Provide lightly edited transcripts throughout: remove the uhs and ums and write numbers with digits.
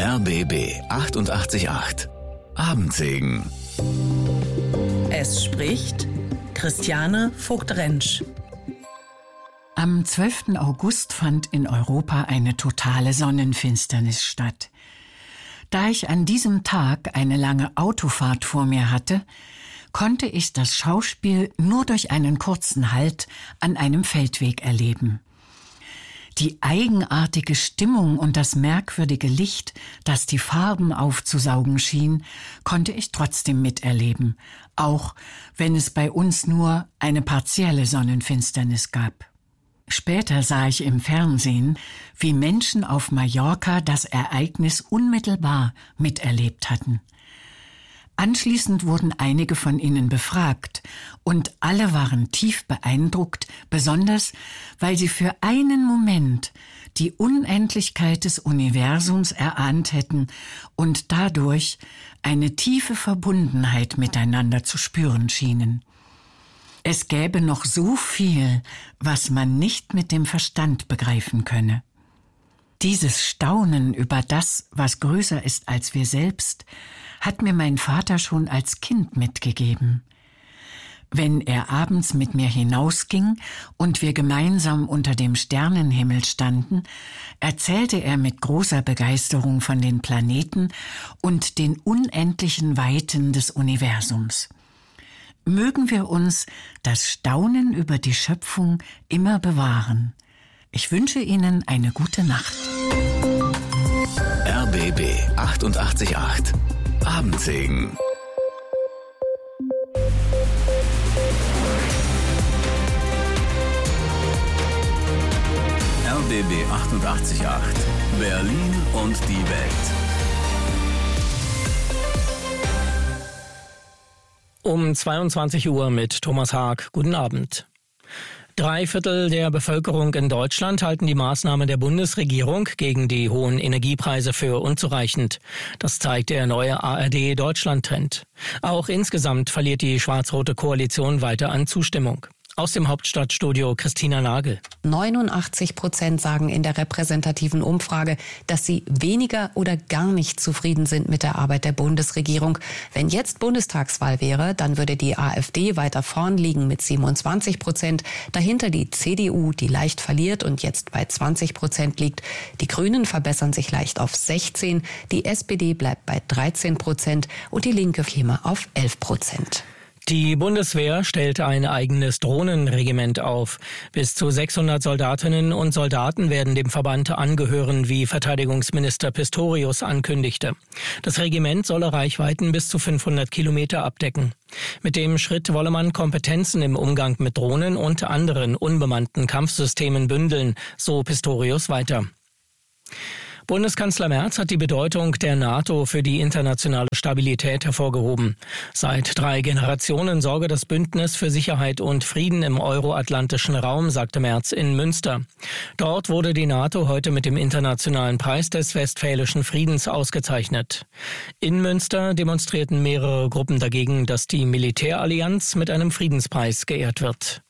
RBB 888 Abendsegen. Es spricht Christiane Vogt-Rentsch. Am 12. August fand in Europa eine totale Sonnenfinsternis statt. Da ich an diesem Tag eine lange Autofahrt vor mir hatte, konnte ich das Schauspiel nur durch einen kurzen Halt an einem Feldweg erleben. Die eigenartige Stimmung und das merkwürdige Licht, das die Farben aufzusaugen schien, konnte ich trotzdem miterleben, auch wenn es bei uns nur eine partielle Sonnenfinsternis gab. Später sah ich im Fernsehen, wie Menschen auf Mallorca das Ereignis unmittelbar miterlebt hatten. Anschließend wurden einige von ihnen befragt und alle waren tief beeindruckt, besonders weil sie für einen Moment die Unendlichkeit des Universums erahnt hätten und dadurch eine tiefe Verbundenheit miteinander zu spüren schienen. Es gäbe noch so viel, was man nicht mit dem Verstand begreifen könne. Dieses Staunen über das, was größer ist als wir selbst, hat mir mein Vater schon als Kind mitgegeben. Wenn er abends mit mir hinausging und wir gemeinsam unter dem Sternenhimmel standen, erzählte er mit großer Begeisterung von den Planeten und den unendlichen Weiten des Universums. Mögen wir uns das Staunen über die Schöpfung immer bewahren. Ich wünsche Ihnen eine gute Nacht. RBB 888 Abendsegen. RBB 888 Berlin und die Welt. Um 22 Uhr mit Thomas Haag. Guten Abend. 3/4 der Bevölkerung in Deutschland halten die Maßnahmen der Bundesregierung gegen die hohen Energiepreise für unzureichend. Das zeigt der neue ARD-Deutschland-Trend. Auch insgesamt verliert die schwarz-rote Koalition weiter an Zustimmung. Aus dem Hauptstadtstudio Christina Nagel. 89% sagen in der repräsentativen Umfrage, dass sie weniger oder gar nicht zufrieden sind mit der Arbeit der Bundesregierung. Wenn jetzt Bundestagswahl wäre, dann würde die AfD weiter vorn liegen mit 27%. Dahinter die CDU, die leicht verliert und jetzt bei 20% liegt. Die Grünen verbessern sich leicht auf 16%, die SPD bleibt bei 13% und die Linke käme auf 11%. Die Bundeswehr stellt ein eigenes Drohnenregiment auf. Bis zu 600 Soldatinnen und Soldaten werden dem Verband angehören, wie Verteidigungsminister Pistorius ankündigte. Das Regiment solle Reichweiten bis zu 500 Kilometer abdecken. Mit dem Schritt wolle man Kompetenzen im Umgang mit Drohnen und anderen unbemannten Kampfsystemen bündeln, so Pistorius weiter. Bundeskanzler Merz hat die Bedeutung der NATO für die internationale Stabilität hervorgehoben. Seit 3 Generationen sorge das Bündnis für Sicherheit und Frieden im euroatlantischen Raum, sagte Merz in Münster. Dort wurde die NATO heute mit dem Internationalen Preis des Westfälischen Friedens ausgezeichnet. In Münster demonstrierten mehrere Gruppen dagegen, dass die Militärallianz mit einem Friedenspreis geehrt wird.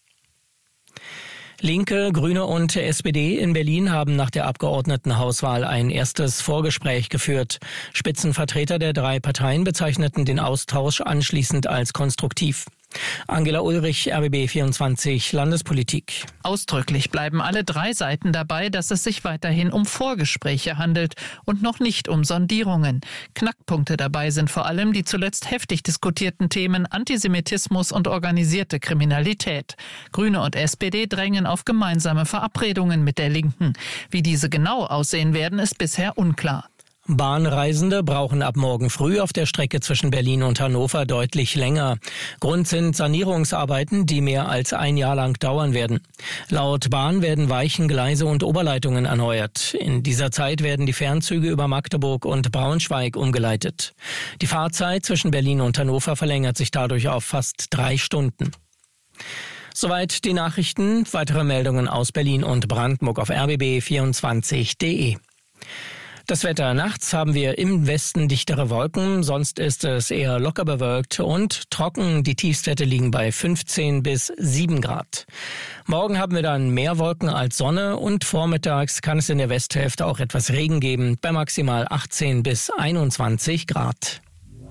Linke, Grüne und SPD in Berlin haben nach der Abgeordnetenhauswahl ein erstes Vorgespräch geführt. Spitzenvertreter der 3 Parteien bezeichneten den Austausch anschließend als konstruktiv. Angela Ulrich, RBB 24 Landespolitik. Ausdrücklich bleiben alle 3 Seiten dabei, dass es sich weiterhin um Vorgespräche handelt und noch nicht um Sondierungen. Knackpunkte dabei sind vor allem die zuletzt heftig diskutierten Themen Antisemitismus und organisierte Kriminalität. Grüne und SPD drängen auf gemeinsame Verabredungen mit der Linken. Wie diese genau aussehen werden, ist bisher unklar. Bahnreisende brauchen ab morgen früh auf der Strecke zwischen Berlin und Hannover deutlich länger. Grund sind Sanierungsarbeiten, die mehr als ein Jahr lang dauern werden. Laut Bahn werden Weichen, Gleise und Oberleitungen erneuert. In dieser Zeit werden die Fernzüge über Magdeburg und Braunschweig umgeleitet. Die Fahrzeit zwischen Berlin und Hannover verlängert sich dadurch auf fast 3 Stunden. Soweit die Nachrichten. Weitere Meldungen aus Berlin und Brandenburg auf rbb24.de. Das Wetter: Nachts haben wir im Westen dichtere Wolken, sonst ist es eher locker bewölkt und trocken. Die Tiefstwerte liegen bei 15 bis 7 Grad. Morgen haben wir dann mehr Wolken als Sonne und vormittags kann es in der Westhälfte auch etwas Regen geben, bei maximal 18 bis 21 Grad.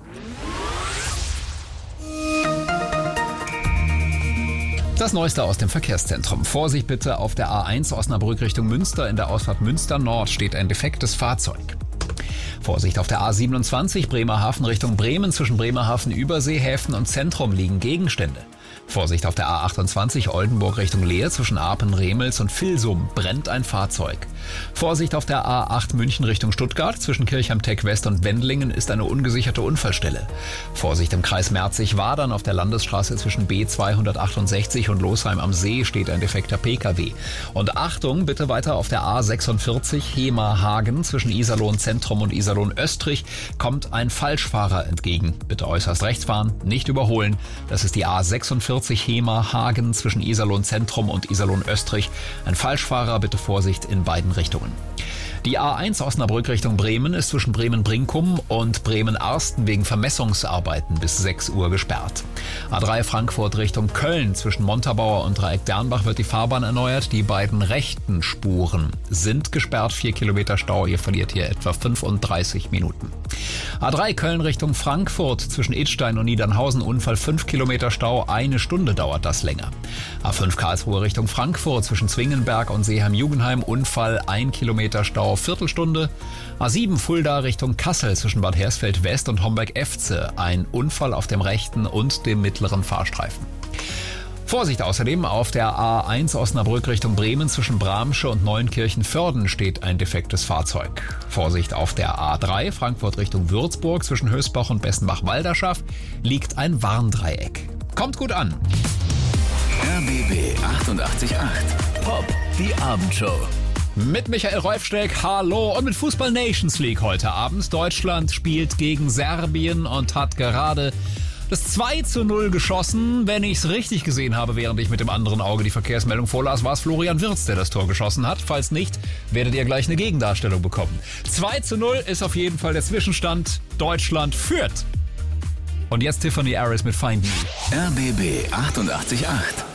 Das Neueste aus dem Verkehrszentrum. Vorsicht bitte auf der A1 Osnabrück Richtung Münster. In der Ausfahrt Münster Nord steht ein defektes Fahrzeug. Vorsicht auf der A27 Bremerhaven Richtung Bremen. Zwischen Bremerhaven, Übersee, Häfen und Zentrum liegen Gegenstände. Vorsicht auf der A28 Oldenburg Richtung Leer. Zwischen Apen, Remels und Vilsum brennt ein Fahrzeug. Vorsicht auf der A8 München Richtung Stuttgart. Zwischen Kirchheim-Tech West und Wendlingen ist eine ungesicherte Unfallstelle. Vorsicht im Kreis Merzig-Wadern. Auf der Landesstraße zwischen B268 und Losheim am See steht ein defekter Pkw. Und Achtung, bitte weiter auf der A46 Hema-Hagen. Zwischen Iserlohn Zentrum und Iserlohn Östrich kommt ein Falschfahrer entgegen. Bitte äußerst rechts fahren, nicht überholen. Das ist die A46 Hema-Hagen zwischen Iserlohn Zentrum und Iserlohn Östrich. Ein Falschfahrer, bitte Vorsicht in beiden Richtungen. Die A1 Osnabrück Richtung Bremen ist zwischen Bremen-Brinkum und Bremen-Arsten wegen Vermessungsarbeiten bis 6 Uhr gesperrt. A3 Frankfurt Richtung Köln zwischen Montabaur und Dreieck-Dernbach wird die Fahrbahn erneuert. Die beiden rechten Spuren sind gesperrt. 4 Kilometer Stau. Ihr verliert hier etwa 35 Minuten. A3 Köln Richtung Frankfurt zwischen Idstein und Niedernhausen Unfall, 5 Kilometer Stau. 1 Stunde dauert das länger. A5 Karlsruhe Richtung Frankfurt zwischen Zwingenberg und Seeheim-Jugenheim Unfall, 1 Kilometer Stau, Viertelstunde. A7 Fulda Richtung Kassel zwischen Bad Hersfeld West und Homberg-Efze. Ein Unfall auf dem rechten und dem mittleren Fahrstreifen. Vorsicht außerdem auf der A1 Osnabrück Richtung Bremen zwischen Bramsche und Neunkirchen-Vörden steht ein defektes Fahrzeug. Vorsicht auf der A3 Frankfurt Richtung Würzburg zwischen Hösbach und Bessenbach-Walderschaft liegt ein Warndreieck. Kommt gut an. RBB 888 Pop, die Abendshow. Mit Michael Reufsteck, hallo, und mit Fußball Nations League heute Abend. Deutschland spielt gegen Serbien und hat gerade das 2:0 geschossen. Wenn ich es richtig gesehen habe, während ich mit dem anderen Auge die Verkehrsmeldung vorlas, war es Florian Wirtz, der das Tor geschossen hat. Falls nicht, werdet ihr gleich eine Gegendarstellung bekommen. 2:0 ist auf jeden Fall der Zwischenstand. Deutschland führt. Und jetzt Tiffany Harris mit Find Me. RBB 888.